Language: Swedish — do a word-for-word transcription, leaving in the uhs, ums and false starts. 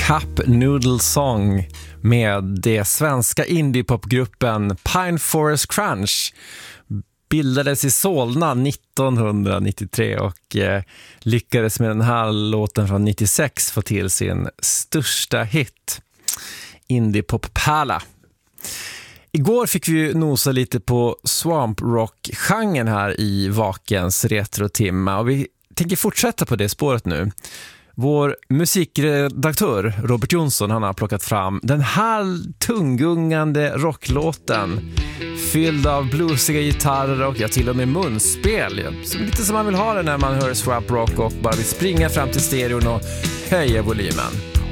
Cup Noodle Song med det svenska indiepopgruppen Pine Forest Crunch. Bildades i Solna nittonhundranittiotre och eh, lyckades med den här låten från nittiosex få till sin största hit, Indiepop-pärla. Igår fick vi nosa lite på swamp rock-genren här i Vakens retrotimma och vi tänker fortsätta på det spåret nu. Vår musikredaktör Robert Jonsson, han har plockat fram den här tunggungande rocklåten fylld av bluesiga gitarrer och ja, till och med munspel. Så lite som man vill ha det när man hör swamp rock och bara vill springa fram till stereon och höja volymen.